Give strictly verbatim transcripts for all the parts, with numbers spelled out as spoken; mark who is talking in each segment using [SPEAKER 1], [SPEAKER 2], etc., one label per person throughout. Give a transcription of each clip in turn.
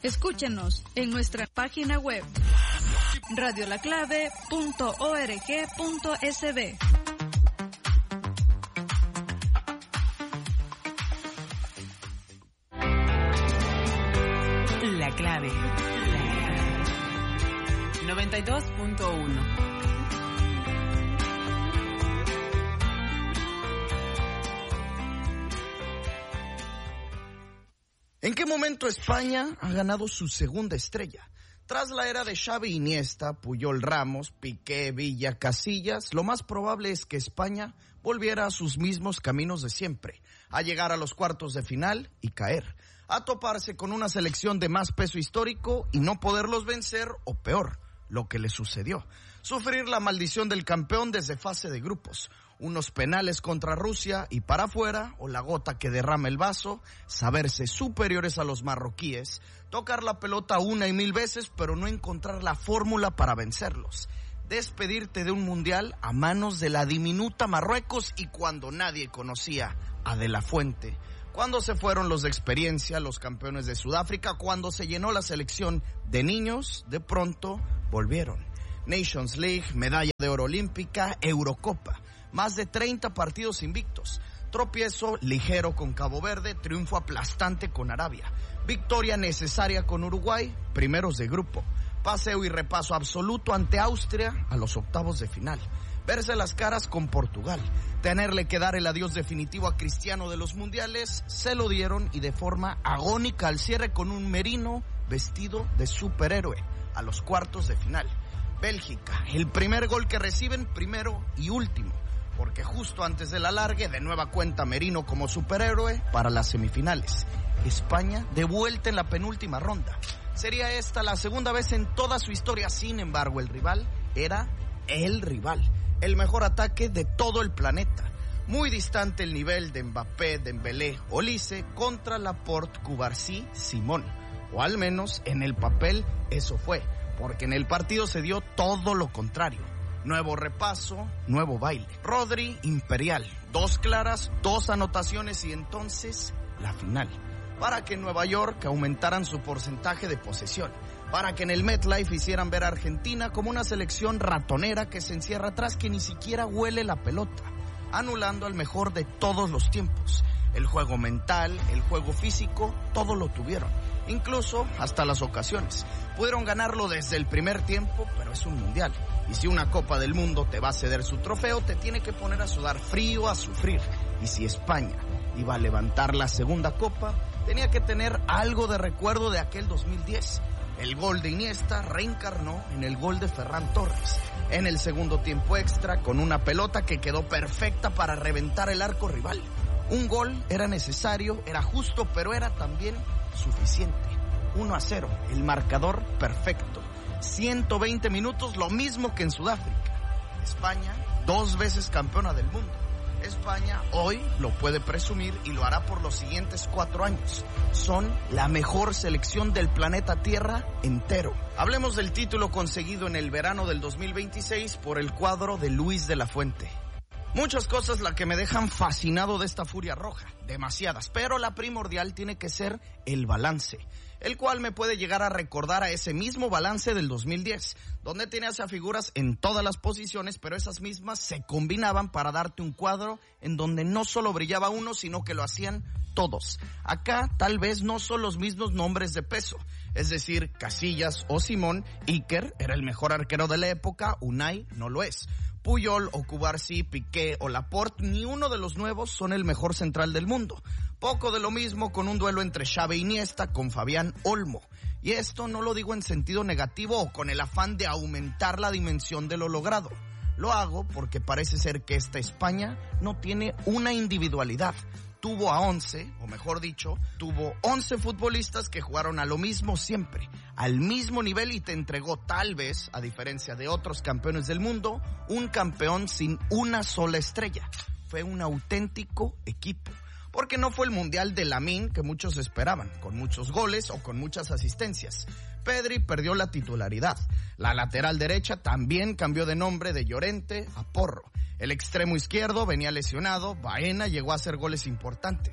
[SPEAKER 1] Escúchenos en nuestra página web radio la clave punto org punto es be.
[SPEAKER 2] La clave. noventa y dos punto uno.
[SPEAKER 3] ¿En qué momento España ha ganado su segunda estrella? Tras la era de Xavi, Iniesta, Puyol, Ramos, Piqué, Villa, Casillas, lo más probable es que España volviera a sus mismos caminos de siempre, a llegar a los cuartos de final y caer, a toparse con una selección de más peso histórico y no poderlos vencer, o peor, lo que le sucedió, sufrir la maldición del campeón desde fase de grupos, unos penales contra Rusia y para afuera, o la gota que derrama el vaso, saberse superiores a los marroquíes, tocar la pelota una y mil veces pero no encontrar la fórmula para vencerlos, despedirte de un mundial a manos de la diminuta Marruecos y cuando nadie conocía a De La Fuente, cuando se fueron los de experiencia, los campeones de Sudáfrica, cuando se llenó la selección de niños, de pronto volvieron. Nations League, medalla de oro olímpica, Eurocopa, más de treinta partidos invictos, tropiezo ligero con Cabo Verde, triunfo aplastante con Arabia, victoria necesaria con Uruguay, primeros de grupo, paseo y repaso absoluto ante Austria a los octavos de final, verse las caras con Portugal, tenerle que dar el adiós definitivo a Cristiano de los mundiales, se lo dieron y de forma agónica al cierre con un Merino vestido de superhéroe a los cuartos de final. Bélgica, el primer gol que reciben, primero y último, porque justo antes del alargue, de nueva cuenta Merino como superhéroe para las semifinales. España de vuelta en la penúltima ronda. Sería esta la segunda vez en toda su historia, sin embargo el rival era el rival, el mejor ataque de todo el planeta. Muy distante el nivel de Mbappé, Dembélé, Olise contra Laporte, Cubarsí, Simón. O al menos en el papel eso fue, porque en el partido se dio todo lo contrario. Nuevo repaso, nuevo baile. Rodri, imperial. Dos claras, dos anotaciones y entonces la final. Para que en Nueva York aumentaran su porcentaje de posesión. Para que en el MetLife hicieran ver a Argentina como una selección ratonera que se encierra atrás, que ni siquiera huele la pelota. Anulando al mejor de todos los tiempos. El juego mental, el juego físico, todo lo tuvieron. Incluso hasta las ocasiones. Pudieron ganarlo desde el primer tiempo, pero es un mundial. Y si una Copa del Mundo te va a ceder su trofeo, te tiene que poner a sudar frío, a sufrir. Y si España iba a levantar la segunda Copa, tenía que tener algo de recuerdo de aquel dos mil diez. El gol de Iniesta reencarnó en el gol de Ferran Torres. En el segundo tiempo extra, con una pelota que quedó perfecta para reventar el arco rival. Un gol era necesario, era justo, pero era también suficiente. uno a cero, el marcador perfecto. ciento veinte minutos, lo mismo que en Sudáfrica. España, dos veces campeona del mundo. España hoy lo puede presumir y lo hará por los siguientes cuatro años. Son la mejor selección del planeta Tierra entero. Hablemos del título conseguido en el verano del dos mil veintiséis por el cuadro de Luis de la Fuente. Muchas cosas las que me dejan fascinado de esta furia roja, demasiadas, pero la primordial tiene que ser el balance, el cual me puede llegar a recordar a ese mismo balance del dos mil diez, donde tenías a figuras en todas las posiciones, pero esas mismas se combinaban para darte un cuadro en donde no solo brillaba uno, sino que lo hacían todos. Acá tal vez no son los mismos nombres de peso, es decir, Casillas o Simón. Iker era el mejor arquero de la época, Unai no lo es. Puyol o Cubarsí, Piqué o Laporte, ni uno de los nuevos son el mejor central del mundo. Poco de lo mismo con un duelo entre Xavi e Iniesta con Fabián Olmo. Y esto no lo digo en sentido negativo o con el afán de aumentar la dimensión de lo logrado. Lo hago porque parece ser que esta España no tiene una individualidad. Tuvo a once, o mejor dicho, tuvo once futbolistas que jugaron a lo mismo siempre, al mismo nivel, y te entregó tal vez, a diferencia de otros campeones del mundo, un campeón sin una sola estrella. Fue un auténtico equipo. Porque no fue el mundial de Lamine que muchos esperaban, con muchos goles o con muchas asistencias. Pedri perdió la titularidad. La lateral derecha también cambió de nombre de Llorente a Porro. El extremo izquierdo venía lesionado, Baena llegó a hacer goles importantes.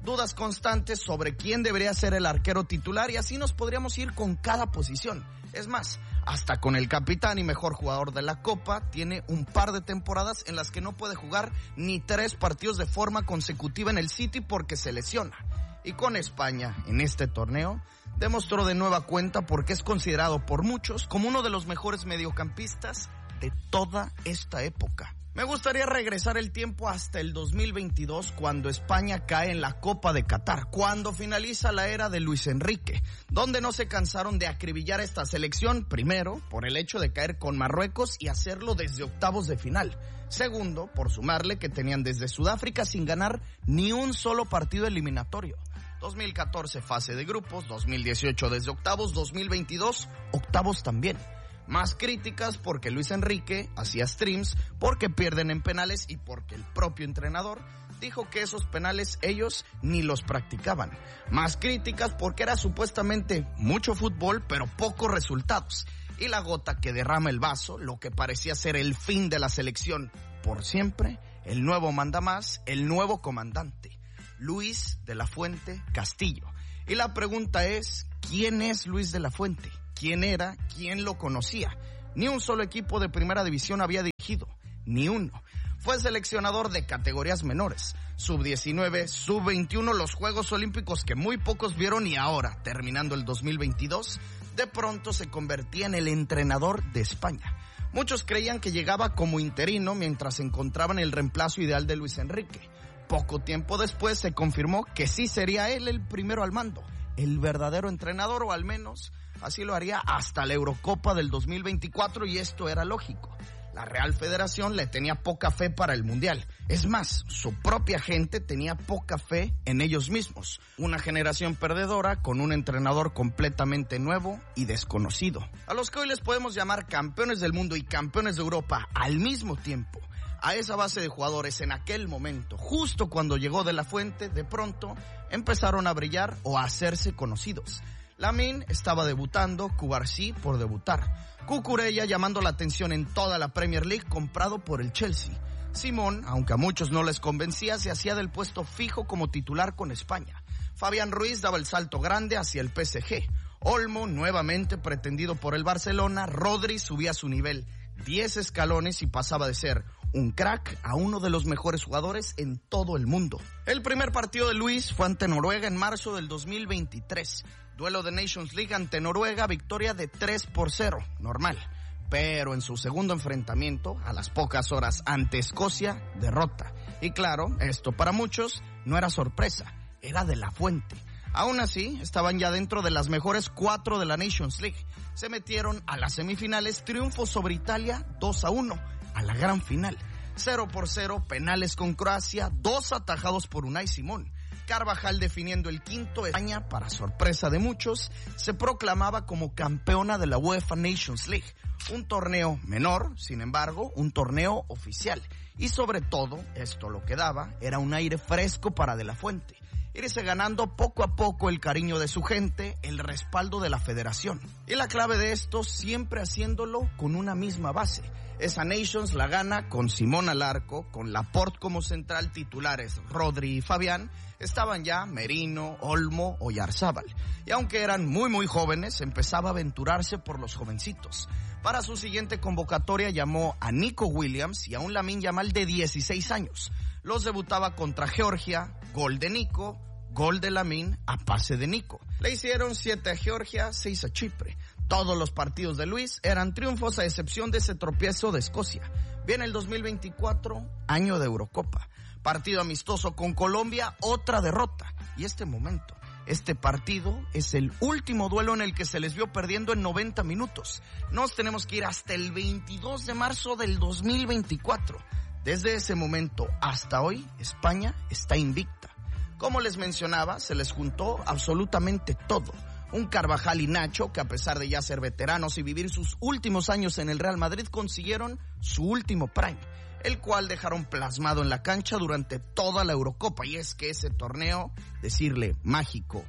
[SPEAKER 3] dudas constantes sobre quién debería ser el arquero titular y así nos podríamos ir con cada posición. Es más, hasta con el capitán y mejor jugador de la Copa, tiene un par de temporadas en las que no puede jugar ni tres partidos de forma consecutiva en el City porque se lesiona. Y con España, en este torneo, demostró de nueva cuenta porque es considerado por muchos como uno de los mejores mediocampistas de toda esta época. Me gustaría regresar el tiempo hasta el dos mil veintidós, cuando España cae en la Copa de Qatar, cuando finaliza la era de Luis Enrique, donde no se cansaron de acribillar a esta selección, primero, por el hecho de caer con Marruecos y hacerlo desde octavos de final. Segundo, por sumarle que tenían desde Sudáfrica sin ganar ni un solo partido eliminatorio. dos mil catorce fase de grupos, dos mil dieciocho desde octavos, dos mil veintidós octavos también. Más críticas porque Luis Enrique hacía streams, porque pierden en penales y porque el propio entrenador dijo que esos penales ellos ni los practicaban. Más críticas porque era supuestamente mucho fútbol pero pocos resultados. Y la gota que derrama el vaso, lo que parecía ser el fin de la selección por siempre, el nuevo mandamás, el nuevo comandante, Luis de la Fuente Castillo. Y la pregunta es, ¿quién es Luis de la Fuente? ¿Quién era? ¿Quién lo conocía? Ni un solo equipo de primera división había dirigido, ni uno. Fue seleccionador de categorías menores, sub diecinueve, sub veintiuno, los Juegos Olímpicos que muy pocos vieron y ahora, terminando el dos mil veintidós, de pronto se convertía en el entrenador de España. Muchos creían que llegaba como interino mientras encontraban el reemplazo ideal de Luis Enrique. Poco tiempo después se confirmó que sí sería él el primero al mando, el verdadero entrenador, o al menos así lo haría hasta la Eurocopa del dos mil veinticuatro, y esto era lógico. La Real Federación le tenía poca fe para el Mundial. Es más, su propia gente tenía poca fe en ellos mismos. Una generación perdedora con un entrenador completamente nuevo y desconocido. A los que hoy les podemos llamar campeones del mundo y campeones de Europa al mismo tiempo. A esa base de jugadores en aquel momento, justo cuando llegó de la Fuente, de pronto empezaron a brillar o a hacerse conocidos. Lamine estaba debutando, Cubarsí por debutar. Cucurella llamando la atención en toda la Premier League, comprado por el Chelsea. Simón, aunque a muchos no les convencía, se hacía del puesto fijo como titular con España. Fabián Ruiz daba el salto grande hacia el P S G. Olmo, nuevamente pretendido por el Barcelona. Rodri subía su nivel diez escalones y pasaba de ser un crack a uno de los mejores jugadores en todo el mundo. El primer partido de Luis fue ante Noruega en marzo del dos mil veintitrés. Duelo de Nations League ante Noruega, victoria de tres por cero, normal. Pero en su segundo enfrentamiento, a las pocas horas ante Escocia, derrota. Y claro, esto para muchos no era sorpresa, era de la Fuente. Aún así, estaban ya dentro de las mejores cuatro de la Nations League. Se metieron a las semifinales, triunfo sobre Italia dos a uno, a la gran final. cero por cero, penales con Croacia, dos atajados por Unai Simón. Carvajal definiendo el quinto. España, para sorpresa de muchos, se proclamaba como campeona de la UEFA Nations League. Un torneo menor, sin embargo, un torneo oficial. Y sobre todo, esto lo que daba, era un aire fresco para De la Fuente. Irse ganando poco a poco el cariño de su gente, el respaldo de la federación. Y la clave de esto, siempre haciéndolo con una misma base. Esa Nations la gana con Simón al arco, con Laporte como central, titulares Rodri y Fabián. Estaban ya Merino, Olmo, Oyarzábal. Y aunque eran muy muy jóvenes, empezaba a aventurarse por los jovencitos. Para su siguiente convocatoria llamó a Nico Williams y a un Lamine Yamal de dieciséis años. Los debutaba contra Georgia, gol de Nico, gol de Lamine a pase de Nico. Le hicieron siete a Georgia, seis a Chipre. Todos los partidos de Luis eran triunfos a excepción de ese tropiezo de Escocia. Viene el dos mil veinticuatro, año de Eurocopa. Partido amistoso con Colombia, otra derrota. Y este momento, este partido es el último duelo en el que se les vio perdiendo en noventa minutos. Nos tenemos que ir hasta el veintidós de marzo del dos mil veinticuatro. Desde ese momento hasta hoy, España está invicta. Como les mencionaba, se les juntó absolutamente todo. Un Carvajal y Nacho que, a pesar de ya ser veteranos y vivir sus últimos años en el Real Madrid, consiguieron su último prime, el cual dejaron plasmado en la cancha durante toda la Eurocopa. Y es que ese torneo, decirle mágico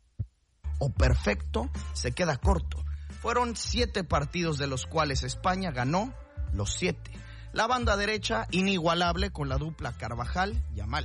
[SPEAKER 3] o perfecto, se queda corto. Fueron siete partidos de los cuales España ganó los siete. La banda derecha inigualable con la dupla Carvajal-Yamal.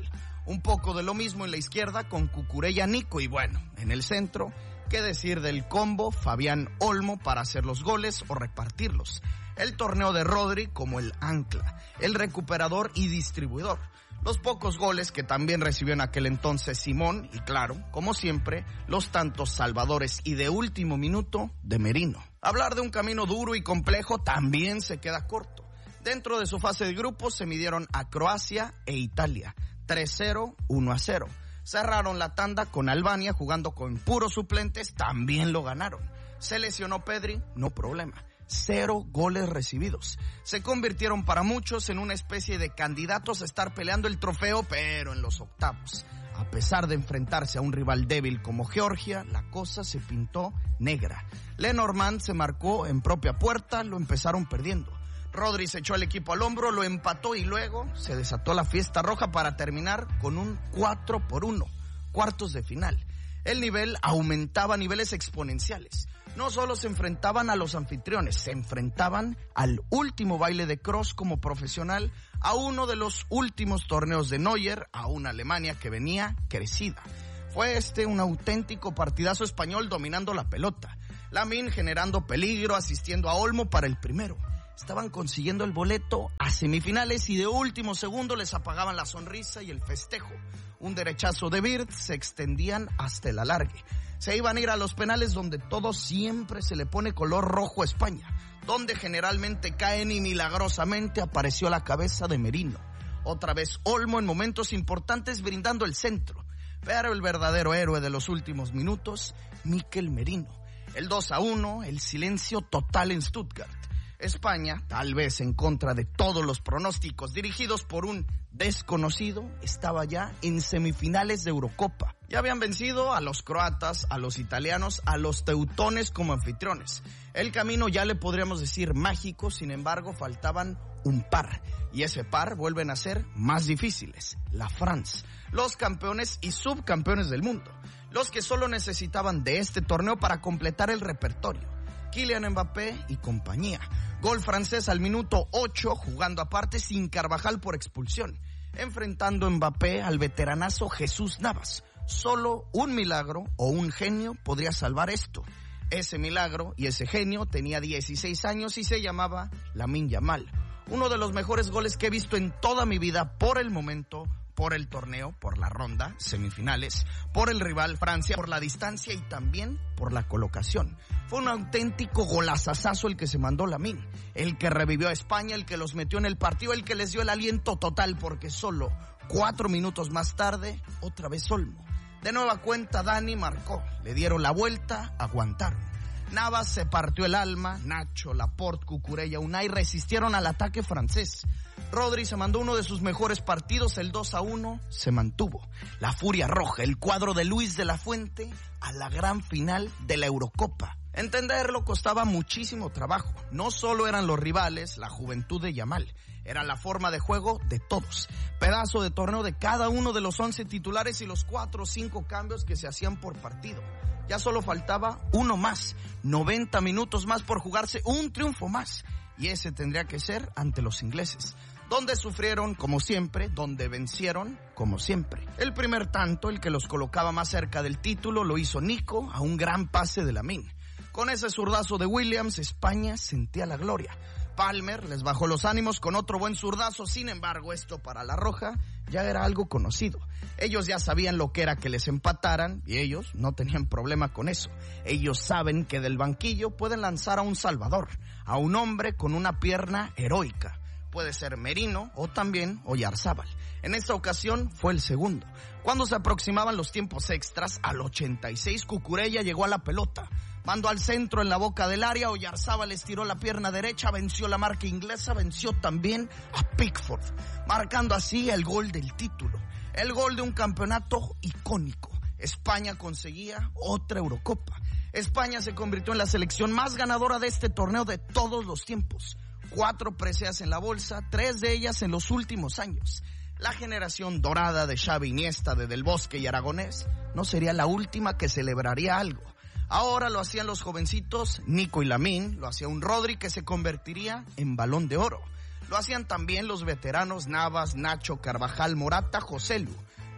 [SPEAKER 3] Un poco de lo mismo en la izquierda con Cucurella, Nico y bueno, en el centro, qué decir del combo Fabián Olmo para hacer los goles o repartirlos. El torneo de Rodri como el ancla, el recuperador y distribuidor. Los pocos goles que también recibió en aquel entonces Simón y claro, como siempre, los tantos salvadores y de último minuto de Merino. Hablar de un camino duro y complejo también se queda corto. Dentro de su fase de grupos se midieron a Croacia e Italia, tres cero, uno a cero. Cerraron la tanda con Albania jugando con puros suplentes, también lo ganaron. Se lesionó Pedri, no problema. Cero goles recibidos. Se convirtieron para muchos en una especie de candidatos a estar peleando el trofeo, pero en los octavos. A pesar de enfrentarse a un rival débil como Georgia, la cosa se pintó negra. Lenormand se marcó en propia puerta, lo empezaron perdiendo. Rodri se echó al equipo al hombro, lo empató y luego se desató la fiesta roja para terminar con un cuatro por uno, cuartos de final. El nivel aumentaba a niveles exponenciales. No solo se enfrentaban a los anfitriones, se enfrentaban al último baile de Kroos como profesional, a uno de los últimos torneos de Neuer, a una Alemania que venía crecida. Fue este un auténtico partidazo español dominando la pelota. Lamine generando peligro, asistiendo a Olmo para el primero. Estaban consiguiendo el boleto a semifinales y de último segundo les apagaban la sonrisa y el festejo. Un derechazo de Wirtz se extendían hasta el alargue. Se iban a ir a los penales donde todo siempre se le pone color rojo a España, donde generalmente caen y milagrosamente apareció la cabeza de Merino. Otra vez Olmo en momentos importantes brindando el centro, pero el verdadero héroe de los últimos minutos, Mikel Merino. El dos a uno, el silencio total en Stuttgart. España, tal vez en contra de todos los pronósticos dirigidos por un desconocido, estaba ya en semifinales de Eurocopa. Ya habían vencido a los croatas, a los italianos, a los teutones como anfitriones. El camino ya le podríamos decir mágico, sin embargo faltaban un par. Y ese par vuelven a ser más difíciles, la France, los campeones y subcampeones del mundo. Los que solo necesitaban de este torneo para completar el repertorio. Kylian Mbappé y compañía. Gol francés al minuto ocho, jugando aparte sin Carvajal por expulsión. Enfrentando Mbappé al veteranazo Jesús Navas. Solo un milagro o un genio podría salvar esto. Ese milagro y ese genio tenía dieciséis años y se llamaba Lamine Yamal. Uno de los mejores goles que he visto en toda mi vida por el momento, por el torneo, por la ronda, semifinales, por el rival Francia, por la distancia y también por la colocación. Fue un auténtico golazazazo el que se mandó Lamine, el que revivió a España, el que los metió en el partido, el que les dio el aliento total porque solo cuatro minutos más tarde, otra vez Olmo. De nueva cuenta Dani marcó, le dieron la vuelta, aguantaron. Navas se partió el alma, Nacho, Laporte, Cucurella, Unai resistieron al ataque francés. Rodri se mandó uno de sus mejores partidos, el dos a uno, se mantuvo. La furia roja, el cuadro de Luis de la Fuente a la gran final de la Eurocopa. Entenderlo costaba muchísimo trabajo. No solo eran los rivales, la juventud de Yamal, era la forma de juego de todos. Pedazo de torneo de cada uno de los once titulares y los cuatro o cinco cambios que se hacían por partido. Ya solo faltaba uno más, noventa minutos más por jugarse un triunfo más. Y ese tendría que ser ante los ingleses, donde sufrieron como siempre, donde vencieron como siempre. El primer tanto, el que los colocaba más cerca del título, lo hizo Nico a un gran pase de Lamine. Con ese zurdazo de Williams, España sentía la gloria. Palmer les bajó los ánimos con otro buen zurdazo, sin embargo esto para la Roja ya era algo conocido. Ellos ya sabían lo que era que les empataran y ellos no tenían problema con eso. Ellos saben que del banquillo pueden lanzar a un salvador, a un hombre con una pierna heroica. Puede ser Merino o también Oyarzábal. En esta ocasión fue el segundo. Cuando se aproximaban los tiempos extras, al ochenta y seis Cucurella llegó a la pelota. Mandó al centro en la boca del área, Oyarzábal estiró la pierna derecha, venció la marca inglesa, venció también a Pickford, marcando así el gol del título. El gol de un campeonato icónico. España conseguía otra Eurocopa. España se convirtió en la selección más ganadora de este torneo de todos los tiempos. Cuatro preseas en la bolsa, tres de ellas en los últimos años. La generación dorada de Xavi, Iniesta, de Del Bosque y Aragonés no sería la última que celebraría algo. Ahora lo hacían los jovencitos Nico y Lamine, lo hacía un Rodri que se convertiría en Balón de Oro. Lo hacían también los veteranos Navas, Nacho, Carvajal, Morata, Joselu.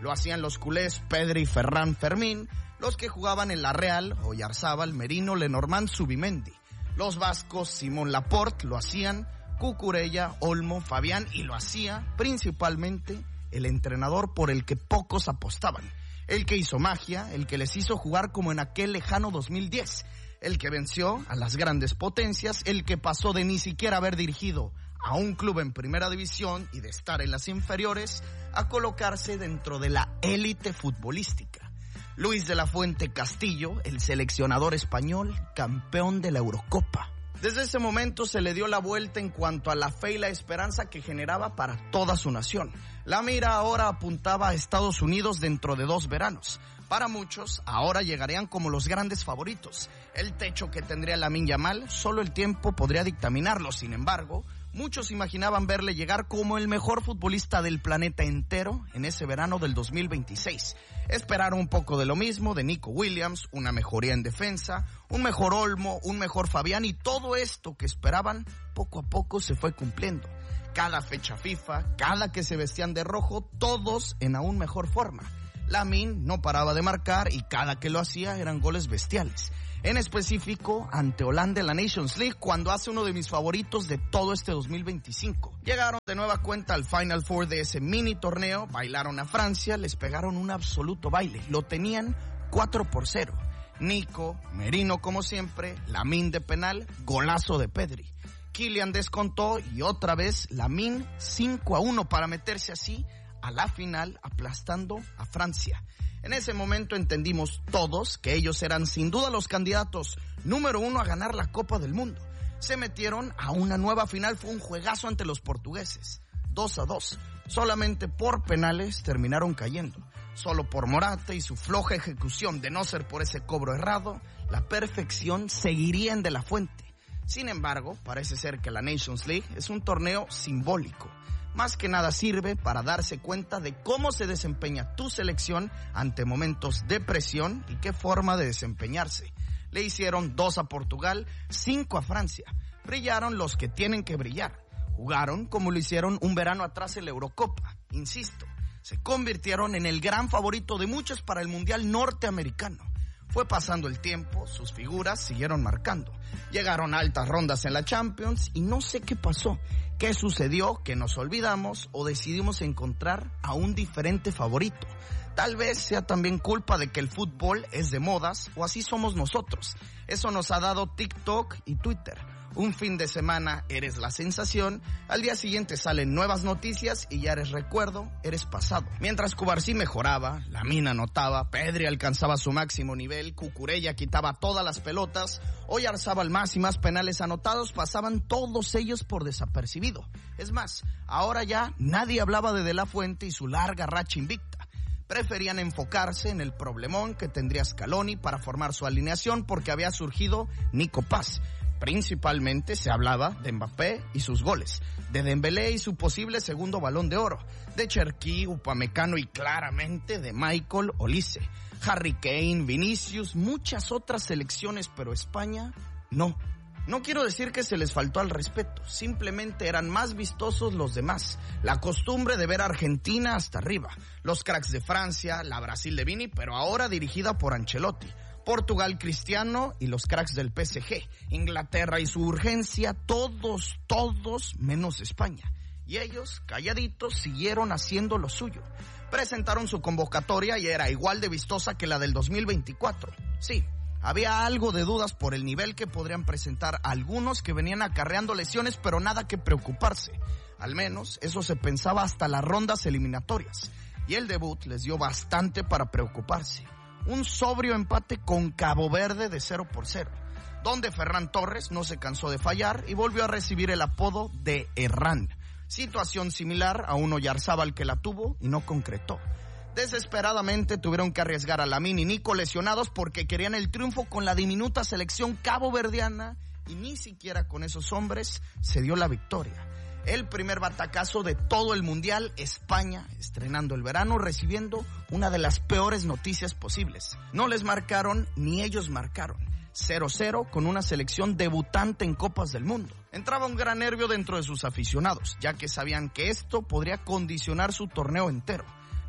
[SPEAKER 3] Lo hacían los culés Pedri, Ferran, Fermín, los que jugaban en la Real, Oyarzábal, Merino, Lenormand, Zubimendi. Los vascos Simón Laporte lo hacían, Cucurella, Olmo, Fabián, y lo hacía principalmente el entrenador por el que pocos apostaban. El que hizo magia, el que les hizo jugar como en aquel lejano dos mil diez, el que venció a las grandes potencias, el que pasó de ni siquiera haber dirigido a un club en primera división y de estar en las inferiores a colocarse dentro de la élite futbolística. Luis de la Fuente Castillo, el seleccionador español, campeón de la Eurocopa. Desde ese momento se le dio la vuelta en cuanto a la fe y la esperanza que generaba para toda su nación. La mira ahora apuntaba a Estados Unidos dentro de dos veranos. Para muchos, ahora llegarían como los grandes favoritos. El techo que tendría Lamine Yamal, solo el tiempo podría dictaminarlo. Sin embargo, muchos imaginaban verle llegar como el mejor futbolista del planeta entero en ese verano del dos mil veintiséis. Esperaron un poco de lo mismo de Nico Williams, una mejoría en defensa, un mejor Olmo, un mejor Fabián, y todo esto que esperaban poco a poco se fue cumpliendo. Cada fecha FIFA, cada que se vestían de rojo, todos en aún mejor forma. Lamine no paraba de marcar y cada que lo hacía eran goles bestiales. En específico, ante Holanda en la Nations League, cuando hace uno de mis favoritos de todo este dos mil veinticinco. Llegaron de nueva cuenta al Final Four de ese mini torneo, bailaron a Francia, les pegaron un absoluto baile. Lo tenían cuatro por cero. Nico, Merino como siempre, Lamine de penal, golazo de Pedri. Kylian descontó y otra vez Lamine cinco a uno para meterse así a la final, aplastando a Francia. En ese momento entendimos todos que ellos eran sin duda los candidatos número uno a ganar la Copa del Mundo. Se metieron a una nueva final, fue un juegazo ante los portugueses, dos a dos. Solamente por penales terminaron cayendo. Solo por Morata y su floja ejecución, de no ser por ese cobro errado, la perfección seguiría en De la Fuente. Sin embargo, parece ser que la Nations League es un torneo simbólico. Más que nada sirve para darse cuenta de cómo se desempeña tu selección ante momentos de presión y qué forma de desempeñarse. Le hicieron dos a Portugal, cinco a Francia. Brillaron los que tienen que brillar. Jugaron como lo hicieron un verano atrás en la Eurocopa. Insisto, se convirtieron en el gran favorito de muchos para el Mundial Norteamericano. Fue pasando el tiempo, sus figuras siguieron marcando. Llegaron a altas rondas en la Champions y no sé qué pasó. ¿Qué sucedió? Que nos olvidamos o decidimos encontrar a un diferente favorito. Tal vez sea también culpa de que el fútbol es de modas o así somos nosotros. Eso nos ha dado TikTok y Twitter. Un fin de semana eres la sensación, al día siguiente salen nuevas noticias y ya eres recuerdo, eres pasado. Mientras Cubarsí mejoraba, Lamine anotaba, Pedri alcanzaba su máximo nivel, Cucurella quitaba todas las pelotas, Oyarzábal más y más penales anotados, pasaban todos ellos por desapercibido. Es más, ahora ya nadie hablaba de De la Fuente y su larga racha invicta. Preferían enfocarse en el problemón que tendría Scaloni para formar su alineación porque había surgido Nico Paz. Principalmente se hablaba de Mbappé y sus goles, de Dembélé y su posible segundo Balón de Oro, de Cherki, Upamecano y claramente de Michael Olise, Harry Kane, Vinicius, muchas otras selecciones, pero España no. No quiero decir que se les faltó al respeto, simplemente eran más vistosos los demás. La costumbre de ver a Argentina hasta arriba, los cracks de Francia, la Brasil de Vini, pero ahora dirigida por Ancelotti. Portugal Cristiano y los cracks del P S G, Inglaterra y su urgencia, todos, todos menos España. Y ellos, calladitos, siguieron haciendo lo suyo. Presentaron su convocatoria y era igual de vistosa que la del dos mil veinticuatro. Sí, había algo de dudas por el nivel que podrían presentar algunos que venían acarreando lesiones, pero nada que preocuparse. Al menos eso se pensaba hasta las rondas eliminatorias. Y el debut les dio bastante para preocuparse. Un sobrio empate con Cabo Verde de cero por cero, donde Ferran Torres no se cansó de fallar y volvió a recibir el apodo de Herrán. Situación similar a un Oyarzábal que la tuvo y no concretó. Desesperadamente tuvieron que arriesgar a Lamine y Nico lesionados porque querían el triunfo con la diminuta selección caboverdiana y ni siquiera con esos hombres se dio la victoria. El primer batacazo de todo el Mundial, España, estrenando el verano, recibiendo una de las peores noticias posibles. No les marcaron, ni ellos marcaron. cero cero con una selección debutante en Copas del Mundo. Entraba un gran nervio dentro de sus aficionados, ya que sabían que esto podría condicionar su torneo entero.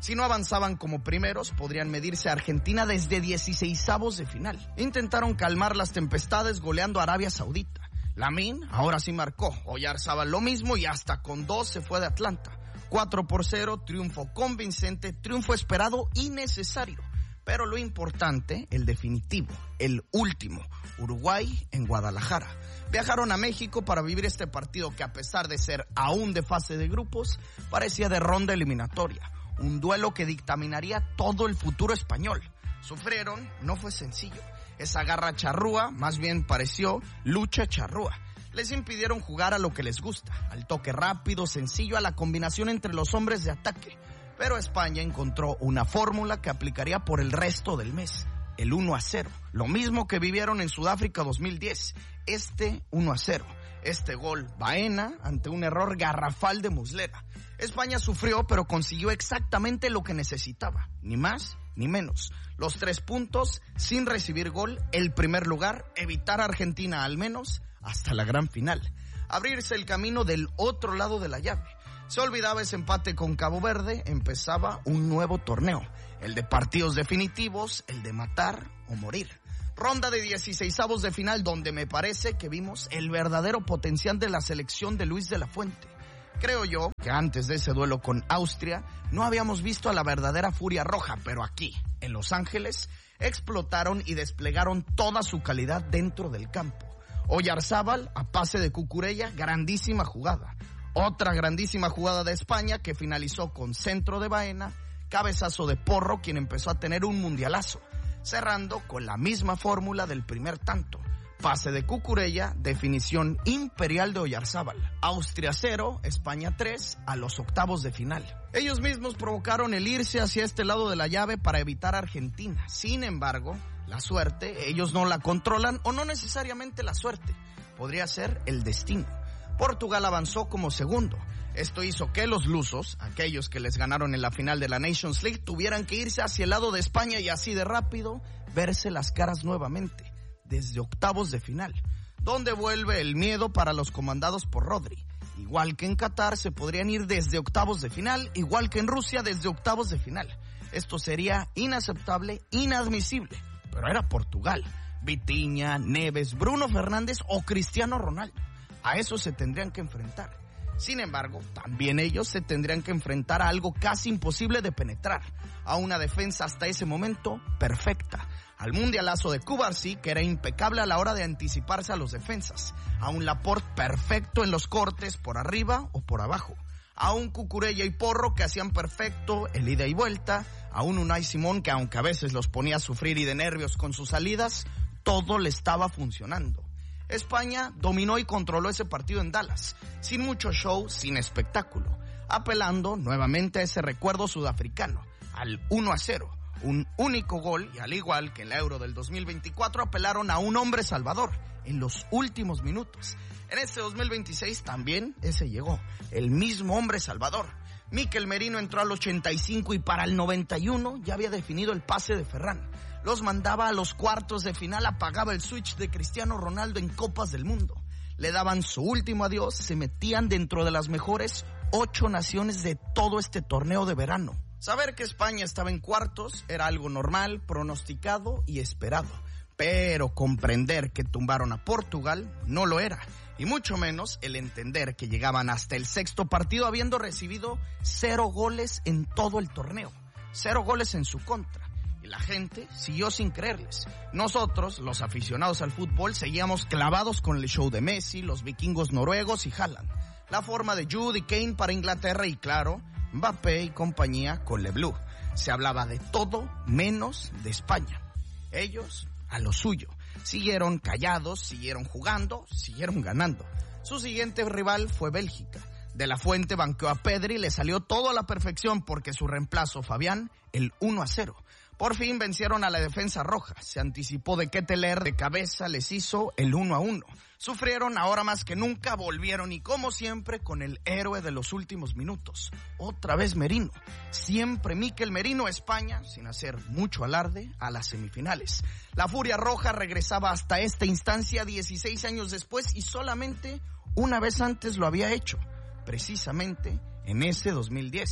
[SPEAKER 3] Si no avanzaban como primeros, podrían medirse a Argentina desde dieciseisavos de final. Intentaron calmar las tempestades goleando a Arabia Saudita. Lamine ahora sí marcó, Oyarzábal lo mismo y hasta con dos se fue de Atlanta. cuatro por cero, triunfo convincente, triunfo esperado y necesario. Pero lo importante, el definitivo, el último, Uruguay en Guadalajara. Viajaron a México para vivir este partido que, a pesar de ser aún de fase de grupos, parecía de ronda eliminatoria. Un duelo que dictaminaría todo el futuro español. Sufrieron, no fue sencillo. Esa garra charrúa más bien pareció lucha charrúa. Les impidieron jugar a lo que les gusta, al toque rápido, sencillo, a la combinación entre los hombres de ataque. Pero España encontró una fórmula que aplicaría por el resto del mes, el uno a cero. Lo mismo que vivieron en Sudáfrica dos mil diez, este uno a cero. Este gol Baena ante un error garrafal de Muslera. España sufrió, pero consiguió exactamente lo que necesitaba, ni más ni menos. Los tres puntos sin recibir gol, el primer lugar, evitar a Argentina al menos hasta la gran final. Abrirse el camino del otro lado de la llave. Se olvidaba ese empate con Cabo Verde, empezaba un nuevo torneo, el de partidos definitivos, el de matar o morir. Ronda de dieciseisavos de final donde me parece que vimos el verdadero potencial de la selección de Luis de la Fuente. Creo yo que antes de ese duelo con Austria no habíamos visto a la verdadera furia roja, pero aquí, en Los Ángeles, explotaron y desplegaron toda su calidad dentro del campo. Oyarzábal a pase de Cucurella, grandísima jugada. Otra grandísima jugada de España que finalizó con centro de Baena, cabezazo de Porro, quien empezó a tener un mundialazo, cerrando con la misma fórmula del primer tanto. Pase de Cucurella, definición imperial de Oyarzábal. Austria cero, España tres, a los octavos de final. Ellos mismos provocaron el irse hacia este lado de la llave para evitar a Argentina. Sin embargo, la suerte, ellos no la controlan, o no necesariamente la suerte, podría ser el destino. Portugal avanzó como segundo. Esto hizo que los lusos, aquellos que les ganaron en la final de la Nations League, tuvieran que irse hacia el lado de España y así de rápido verse las caras nuevamente, desde octavos de final, donde vuelve el miedo para los comandados por Rodri. Igual que en Qatar, se podrían ir desde octavos de final, igual que en Rusia desde octavos de final. Esto sería inaceptable, inadmisible, pero era Portugal. Vitinha, Neves, Bruno Fernández o Cristiano Ronaldo. A eso se tendrían que enfrentar. Sin embargo, también ellos se tendrían que enfrentar a algo casi imposible de penetrar, a una defensa hasta ese momento perfecta, al mundialazo de Cubarsí, que era impecable a la hora de anticiparse a los defensas, a un Laporte perfecto en los cortes por arriba o por abajo, a un Cucurella y Porro que hacían perfecto el ida y vuelta, a un Unai Simón que, aunque a veces los ponía a sufrir y de nervios con sus salidas, todo le estaba funcionando. España dominó y controló ese partido en Dallas, sin mucho show, sin espectáculo, apelando nuevamente a ese recuerdo sudafricano, al uno a cero, un único gol, y al igual que en la Euro del dos mil veinticuatro apelaron a un hombre salvador en los últimos minutos. En este dos mil veintiséis también ese llegó, el mismo hombre salvador. Mikel Merino entró al ochenta y cinco y para el noventa y uno ya había definido el pase de Ferran. Los mandaba a los cuartos de final, apagaba el switch de Cristiano Ronaldo en Copas del Mundo. Le daban su último adiós, se metían dentro de las mejores ocho naciones de todo este torneo de verano. Saber que España estaba en cuartos era algo normal, pronosticado y esperado. Pero comprender que tumbaron a Portugal no lo era. Y mucho menos el entender que llegaban hasta el sexto partido habiendo recibido cero goles en todo el torneo. Cero goles en su contra. Y la gente siguió sin creerles. Nosotros, los aficionados al fútbol, seguíamos clavados con el show de Messi, los vikingos noruegos y Haaland. La forma de Jude y Kane para Inglaterra y, claro, Mbappé y compañía con Le Bleu. Se hablaba de todo menos de España. Ellos a lo suyo. Siguieron callados, siguieron jugando, siguieron ganando. Su siguiente rival fue Bélgica. De la Fuente banqueó a Pedri y le salió todo a la perfección porque su reemplazo, Fabián, el uno a cero. Por fin vencieron a la defensa roja. Se anticipó de Ketteler de cabeza, les hizo el uno a uno. Sufrieron ahora más que nunca, volvieron y como siempre con el héroe de los últimos minutos. Otra vez Merino. Siempre Mikel Merino, España, sin hacer mucho alarde, a las semifinales. La furia roja regresaba hasta esta instancia dieciséis años después y solamente una vez antes lo había hecho. Precisamente en ese dos mil diez.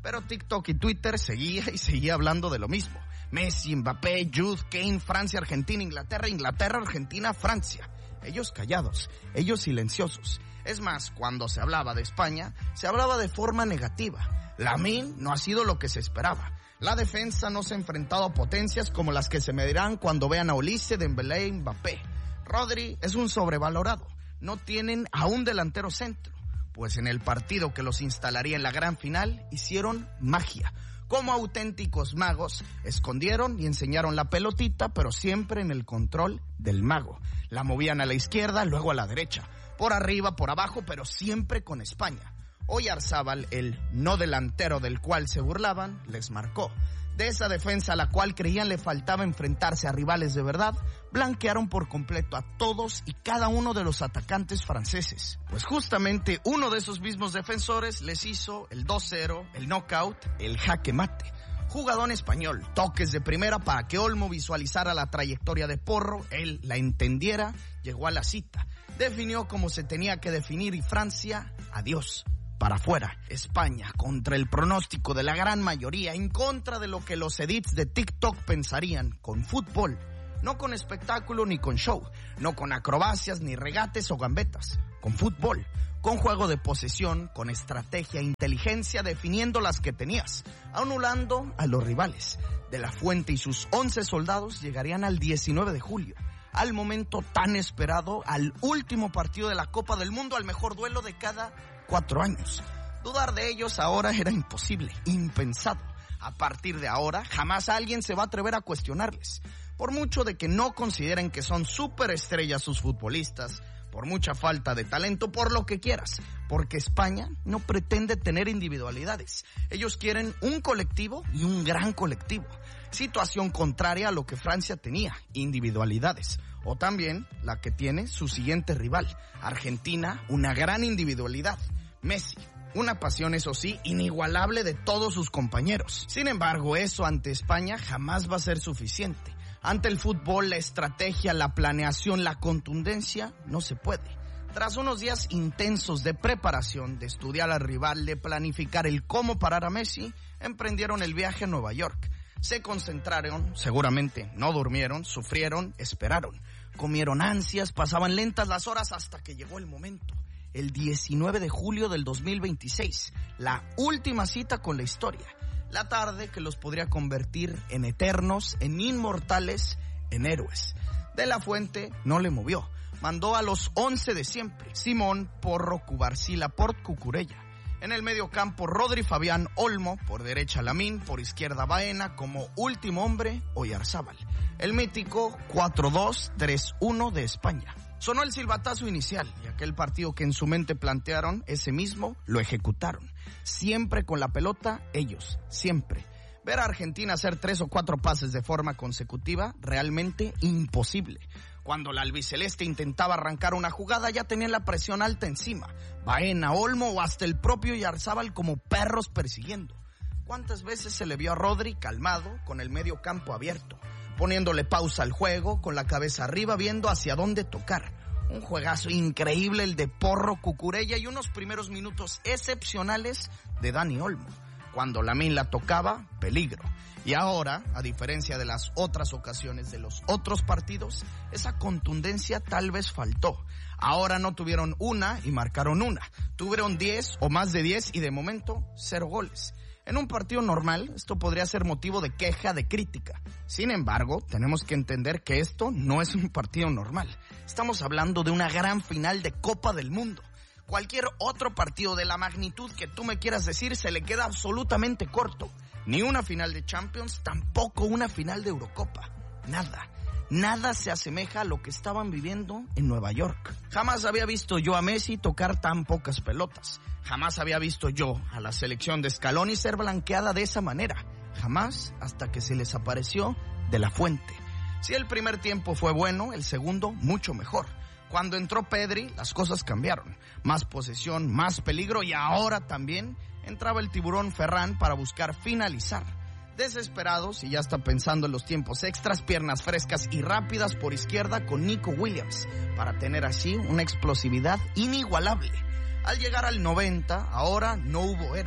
[SPEAKER 3] Pero TikTok y Twitter seguía y seguía hablando de lo mismo. Messi, Mbappé, Jude, Kane, Francia, Argentina, Inglaterra, Inglaterra, Argentina, Francia. Ellos callados, ellos silenciosos. Es más, cuando se hablaba de España, se hablaba de forma negativa. Lamine no ha sido lo que se esperaba. La defensa no se ha enfrentado a potencias como las que se medirán cuando vean a Olise, Dembélé y Mbappé. Rodri es un sobrevalorado. No tienen a un delantero centro. Pues en el partido que los instalaría en la gran final, hicieron magia. Como auténticos magos, escondieron y enseñaron la pelotita, pero siempre en el control del mago. La movían a la izquierda, luego a la derecha, por arriba, por abajo, pero siempre con España. Oyarzábal, el no delantero del cual se burlaban, les marcó. De esa defensa a la cual creían le faltaba enfrentarse a rivales de verdad, blanquearon por completo a todos y cada uno de los atacantes franceses. Pues justamente uno de esos mismos defensores les hizo el dos cero, el knockout, el jaque mate. Jugadón español, toques de primera para que Olmo visualizara la trayectoria de Porro, él la entendiera, llegó a la cita. Definió como se tenía que definir y Francia, adiós. Para afuera, España, contra el pronóstico de la gran mayoría, en contra de lo que los edits de TikTok pensarían, con fútbol, no con espectáculo ni con show, no con acrobacias ni regates o gambetas, con fútbol, con juego de posesión, con estrategia e inteligencia definiendo las que tenías, anulando a los rivales. De la Fuente y sus once soldados llegarían al diecinueve de julio, al momento tan esperado, al último partido de la Copa del Mundo, al mejor duelo de cada cuatro años. Dudar de ellos ahora era imposible, impensado. A partir de ahora, jamás alguien se va a atrever a cuestionarles. Por mucho de que no consideren que son superestrellas sus futbolistas, por mucha falta de talento, por lo que quieras, porque España no pretende tener individualidades. Ellos quieren un colectivo y un gran colectivo. Situación contraria a lo que Francia tenía, individualidades. O también la que tiene su siguiente rival, Argentina, una gran individualidad. Messi, una pasión, eso sí, inigualable de todos sus compañeros. Sin embargo, eso ante España jamás va a ser suficiente. Ante el fútbol, la estrategia, la planeación, la contundencia, no se puede. Tras unos días intensos de preparación, de estudiar al rival, de planificar el cómo parar a Messi, emprendieron el viaje a Nueva York. Se concentraron, seguramente no durmieron, sufrieron, esperaron. Comieron ansias, pasaban lentas las horas hasta que llegó el momento. El diecinueve de julio del dos mil veintiséis, la última cita con la historia. La tarde que los podría convertir en eternos, en inmortales, en héroes. De la Fuente no le movió. Mandó a los once de siempre. Simón, Porro, Cubarsí, Laporte, Cucurella. En el medio campo, Rodri, Fabián, Olmo. Por derecha, Lamine. Por izquierda, Baena. Como último hombre, Oyarzábal. El mítico cuatro dos tres uno de España. Sonó el silbatazo inicial y aquel partido que en su mente plantearon, ese mismo, lo ejecutaron. Siempre con la pelota, ellos, siempre. Ver a Argentina hacer tres o cuatro pases de forma consecutiva, realmente imposible. Cuando la albiceleste intentaba arrancar una jugada, ya tenían la presión alta encima. Baena, Olmo o hasta el propio Oyarzábal como perros persiguiendo. ¿Cuántas veces se le vio a Rodri calmado, con el medio campo abierto, poniéndole pausa al juego, con la cabeza arriba, viendo hacia dónde tocar? Un juegazo increíble el de Porro, Cucurella y unos primeros minutos excepcionales de Dani Olmo. Cuando Lamine la tocaba, peligro. Y ahora, a diferencia de las otras ocasiones de los otros partidos, esa contundencia tal vez faltó. Ahora no tuvieron una y marcaron una. Tuvieron diez o más de diez y de momento cero goles. En un partido normal, esto podría ser motivo de queja, de crítica. Sin embargo, tenemos que entender que esto no es un partido normal. Estamos hablando de una gran final de Copa del Mundo. Cualquier otro partido de la magnitud que tú me quieras decir se le queda absolutamente corto. Ni una final de Champions, tampoco una final de Eurocopa. Nada. Nada se asemeja a lo que estaban viviendo en Nueva York. Jamás había visto yo a Messi tocar tan pocas pelotas. Jamás había visto yo a la selección de Scaloni ser blanqueada de esa manera. Jamás, hasta que se les apareció de la Fuente. Si el primer tiempo fue bueno, el segundo mucho mejor. Cuando entró Pedri, las cosas cambiaron. Más posesión, más peligro y ahora también entraba el tiburón Ferran para buscar finalizar. Desesperados y ya está pensando en los tiempos extras, piernas frescas y rápidas por izquierda con Nico Williams, para tener así una explosividad inigualable. Al llegar al noventa, ahora no hubo héroe.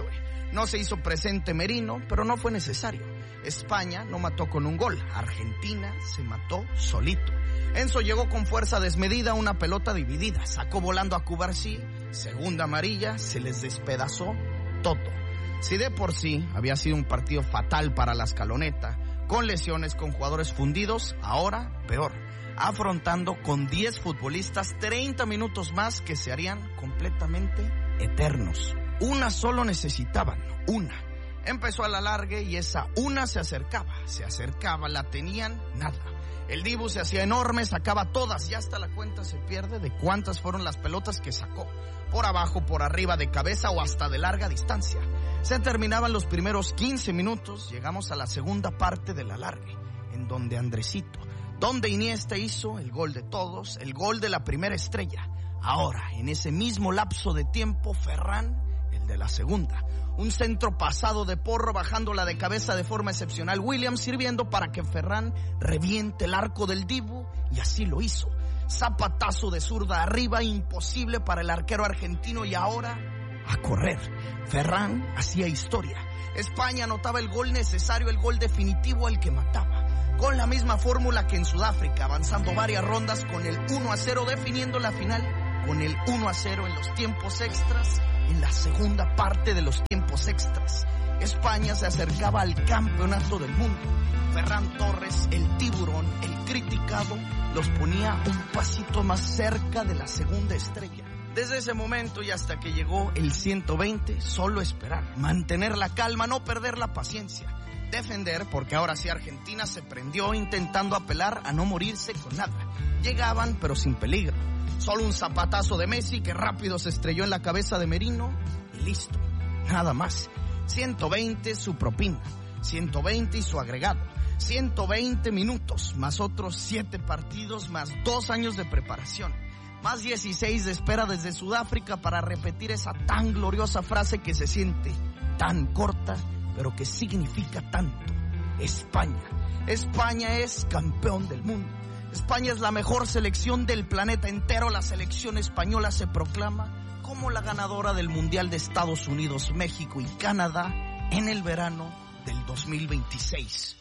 [SPEAKER 3] No se hizo presente Merino, pero no fue necesario. España no mató con un gol, Argentina se mató solito. Enzo llegó con fuerza desmedida, una pelota dividida, sacó volando a Cubarsí, segunda amarilla, se les despedazó todo. Si de por sí había sido un partido fatal para la escaloneta, con lesiones, con jugadores fundidos, ahora peor, afrontando con diez futbolistas treinta minutos más que se harían completamente eternos. Una solo necesitaban, una. Empezó a la largue y esa una se acercaba, se acercaba, la tenían, nada. El Dibu se hacía enorme, sacaba todas y hasta la cuenta se pierde de cuántas fueron las pelotas que sacó. Por abajo, por arriba, de cabeza o hasta de larga distancia. Se terminaban los primeros quince minutos, llegamos a la segunda parte de la largue, en donde Andresito, donde Iniesta hizo el gol de todos, el gol de la primera estrella. Ahora, en ese mismo lapso de tiempo, Ferran, el de la segunda. Un centro pasado de Porro, bajándola de cabeza de forma excepcional. Williams sirviendo para que Ferran reviente el arco del Dibu, y así lo hizo. Zapatazo de zurda arriba, imposible para el arquero argentino, y ahora a correr. Ferran hacía historia. España anotaba el gol necesario, el gol definitivo, el que mataba. Con la misma fórmula que en Sudáfrica, avanzando varias rondas con el uno a cero, definiendo la final con el uno a cero en los tiempos extras, en la segunda parte de los tiempos extras. España se acercaba al campeonato del mundo. Ferran Torres, el tiburón, el criticado, los ponía un pasito más cerca de la segunda estrella. Desde ese momento y hasta que llegó el ciento veinte, solo esperar, mantener la calma, no perder la paciencia, defender, porque ahora sí Argentina se prendió intentando apelar a no morirse con nada. Llegaban pero sin peligro, solo un zapatazo de Messi que rápido se estrelló en la cabeza de Merino y listo, nada más. ciento veinte su propina, ciento veinte y su agregado, ciento veinte minutos, más otros siete partidos, más dos años de preparación, más dieciséis de espera desde Sudáfrica para repetir esa tan gloriosa frase que se siente tan corta, pero que significa tanto. España. España es campeón del mundo. España es la mejor selección del planeta entero. La selección española se proclama como la ganadora del Mundial de Estados Unidos, México y Canadá en el verano del dos mil veintiséis.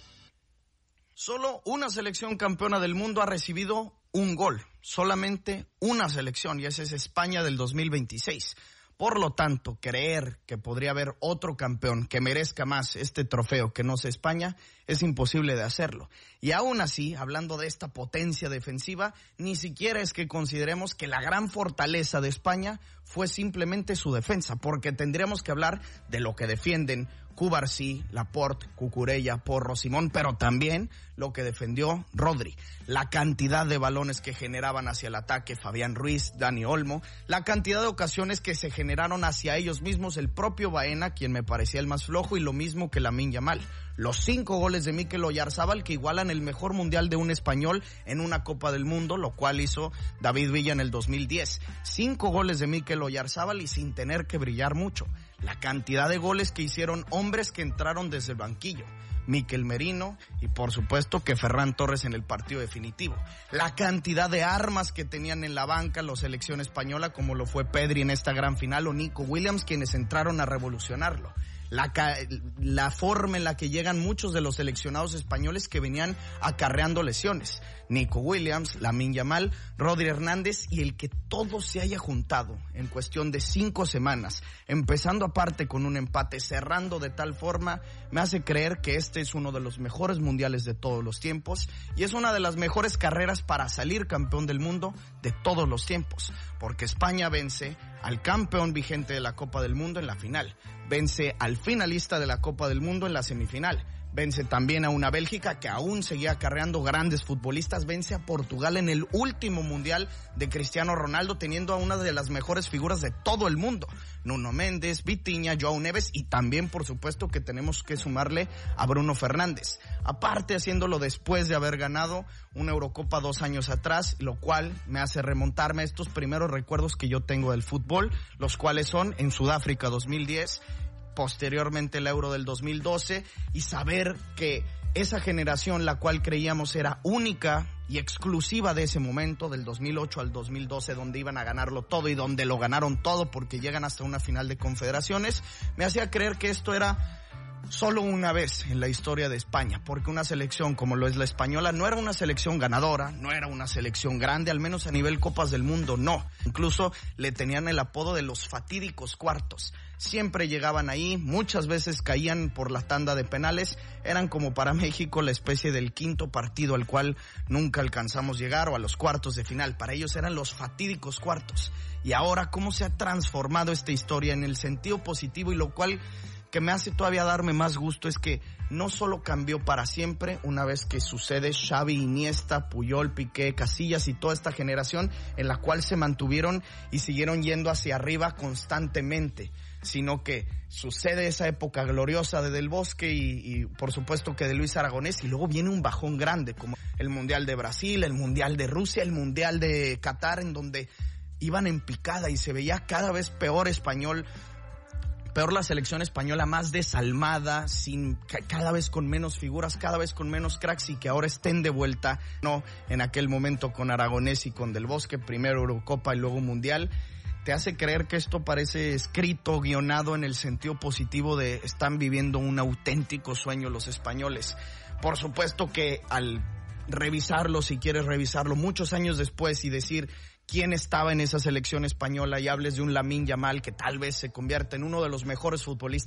[SPEAKER 3] Solo una selección campeona del mundo ha recibido un gol, solamente una selección, y esa es España del dos mil veintiséis. Por lo tanto, creer que podría haber otro campeón que merezca más este trofeo que no sea España es imposible de hacerlo. Y aún así, hablando de esta potencia defensiva, ni siquiera es que consideremos que la gran fortaleza de España fue simplemente su defensa, porque tendríamos que hablar de lo que defienden Cubarsí, Laporte, Cucurella, Porro, Simón, pero también lo que defendió Rodri, la cantidad de balones que generaban hacia el ataque Fabián Ruiz, Dani Olmo, la cantidad de ocasiones que se generaron hacia ellos mismos, el propio Baena, quien me parecía el más flojo, y lo mismo que Lamine Yamal. Los cinco goles de Mikel Oyarzabal que igualan el mejor mundial de un español en una Copa del Mundo, lo cual hizo David Villa en el dos mil diez. Cinco goles de Mikel Oyarzabal y sin tener que brillar mucho. La cantidad de goles que hicieron hombres que entraron desde el banquillo. Mikel Merino y por supuesto que Ferran Torres en el partido definitivo. La cantidad de armas que tenían en la banca la selección española, como lo fue Pedri en esta gran final o Nico Williams, quienes entraron a revolucionarlo. La, la forma en la que llegan muchos de los seleccionados españoles que venían acarreando lesiones. Nico Williams, Lamine Yamal, Rodri Hernández, y el que todo se haya juntado en cuestión de cinco semanas, empezando aparte con un empate, cerrando de tal forma, me hace creer que este es uno de los mejores mundiales de todos los tiempos y es una de las mejores carreras para salir campeón del mundo de todos los tiempos, porque España vence al campeón vigente de la Copa del Mundo en la final, vence al finalista de la Copa del Mundo en la semifinal, vence también a una Bélgica que aún seguía acarreando grandes futbolistas, vence a Portugal en el último mundial de Cristiano Ronaldo, teniendo a una de las mejores figuras de todo el mundo, Nuno Méndez, Vitinha, João Neves, y también por supuesto que tenemos que sumarle a Bruno Fernández, aparte haciéndolo después de haber ganado una Eurocopa dos años atrás, lo cual me hace remontarme a estos primeros recuerdos que yo tengo del fútbol, los cuales son en Sudáfrica dos mil diez, posteriormente el Euro del dos mil doce, y saber que esa generación, la cual creíamos era única y exclusiva de ese momento, del dos mil ocho al dos mil doce, donde iban a ganarlo todo y donde lo ganaron todo porque llegan hasta una final de confederaciones, me hacía creer que esto era solo una vez en la historia de España, porque una selección como lo es la española no era una selección ganadora, no era una selección grande, al menos a nivel Copas del Mundo, no. Incluso le tenían el apodo de los fatídicos cuartos. Siempre llegaban ahí, muchas veces caían por la tanda de penales, eran como para México la especie del quinto partido al cual nunca alcanzamos llegar, o a los cuartos de final. Para ellos eran los fatídicos cuartos. Y ahora, ¿cómo se ha transformado esta historia en el sentido positivo? Y lo cual que me hace todavía darme más gusto es que no solo cambió para siempre una vez que sucede Xavi, Iniesta, Puyol, Piqué, Casillas y toda esta generación en la cual se mantuvieron y siguieron yendo hacia arriba constantemente, sino que sucede esa época gloriosa de Del Bosque y, y por supuesto que de Luis Aragonés, y luego viene un bajón grande como el Mundial de Brasil, el Mundial de Rusia, el Mundial de Qatar, en donde iban en picada y se veía cada vez peor español, peor la selección española, más desalmada, sin cada vez con menos figuras, cada vez con menos cracks, y que ahora estén de vuelta, no en aquel momento con Aragonés y con Del Bosque, primero Eurocopa y luego Mundial. Te hace creer que esto parece escrito, guionado en el sentido positivo de están viviendo un auténtico sueño los españoles. Por supuesto que al revisarlo, si quieres revisarlo muchos años después y decir quién estaba en esa selección española y hables de un Lamine Yamal que tal vez se convierta en uno de los mejores futbolistas